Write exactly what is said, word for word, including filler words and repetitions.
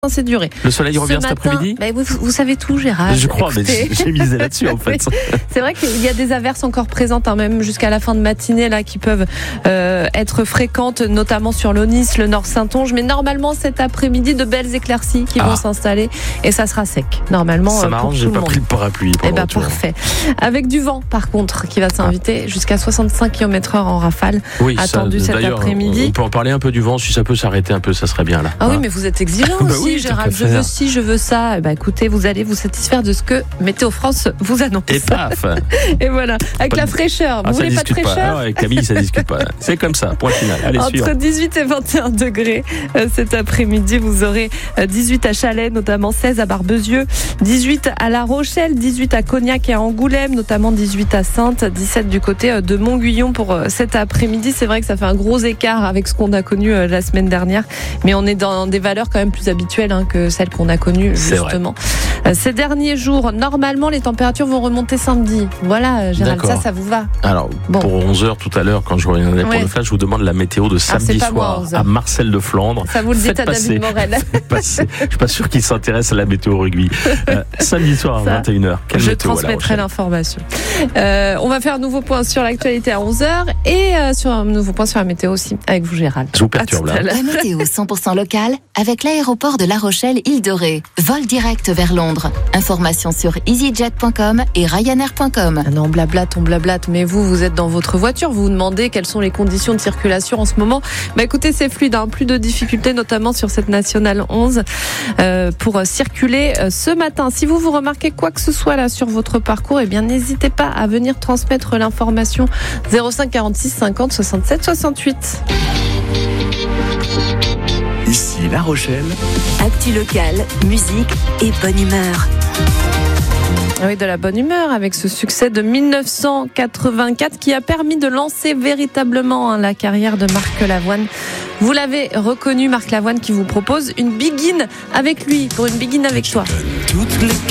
C'est duré. Le soleil revient Ce cet matin, après-midi bah vous, vous savez tout, Gérard. Je crois, Écoutez. mais j'ai misé là-dessus en fait. C'est vrai qu'il y a des averses encore présentes, hein, même jusqu'à la fin de matinée, là, qui peuvent euh, être fréquentes, notamment sur l'Aunis, le Nord Saintonge. Mais normalement, cet après-midi, de belles éclaircies qui Ah. vont s'installer et ça sera sec. Normalement, Ça euh, pour m'arrange, tout j'ai le pas monde. pris le parapluie. Eh ben parfait. Avec du vent, par contre, qui va s'inviter jusqu'à soixante-cinq kilomètres heure en rafale. Oui, attendu ça, cet d'ailleurs, après-midi. On peut en parler un peu du vent, si ça peut s'arrêter un peu, ça serait bien là. Ah Hein oui, mais vous êtes exigeant Bah aussi, oui, Gérard. tant qu'à Je veux faire. ci, je veux ça. Eh ben, écoutez, vous allez vous satisfaire de ce que Météo France vous annonce. Et paf. Et voilà, avec Pas la de- fraîcheur. Vous Ah, ça voulez pas de discute pas. fraîcheur? Ah ouais, Camille, ça discute pas. C'est comme ça, point final. Allez, suivant. Entre dix-huit et vingt et un degrés euh, cet après-midi, vous aurez euh, dix-huit à Chalais, notamment seize à Barbezieux, dix-huit à La Rochelle, dix-huit à Cognac et à Angoulême, notamment dix-huit à Saintes, dix-sept du côté euh, de Montguyon pour euh, cet après-midi. C'est vrai que ça fait un gros écart avec ce qu'on a connu euh, la semaine dernière, mais on est dans des valeurs quand même plus habituelles hein, que celles qu'on a connues C'est justement. Euh, Ces derniers jours, normalement, les températures vont remonter samedi. Voilà, euh, Gérald, D'accord. ça, ça vous va? Alors, Bon. pour onze heures tout à l'heure, quand je reviendrai pour Ouais. le flash, je vous demande la météo de c'est samedi pas moi, soir onze heures. à Marcel de Flandre. Ça vous le Faites dites à passer. David Morel. Passé. Je suis pas sûr qu'il s'intéresse à la météo rugby. Euh, samedi soir à Ça, vingt et une heures. Quelle Je météo à La transmettrai Rochelle. l'information. Euh, on va faire un nouveau point sur l'actualité à onze heures et euh, sur un nouveau point sur la météo aussi avec vous, Gérald. Je vous À perturbe tout à là. l'heure. La météo cent pour cent locale avec l'aéroport de La Rochelle-Île de Ré. Vol direct vers Londres. Information sur easyjet point com et ryanair point com. Ah non, blablate, on blablate, mais vous, vous êtes dans votre voiture, vous vous demandez quelles sont les conditions de circulation en ce moment. Bah écoutez, c'est fluide, hein, plus de difficultés, notamment sur cette nationale onze, euh, pour euh, circuler euh, ce matin. Si vous vous remarquez quoi que ce soit là sur votre parcours, eh bien n'hésitez pas à venir transmettre l'information zéro cinq quarante-six cinquante soixante-sept soixante-huit. Ici La Rochelle, Actu locale, musique et bonne humeur. Ah oui, de la bonne humeur avec ce succès de mille neuf cent quatre-vingt-quatre qui a permis de lancer véritablement hein, la carrière de Marc Lavoine. Vous l'avez reconnu, Marc Lavoine qui vous propose une begin avec lui, pour une begin avec toi. toutes les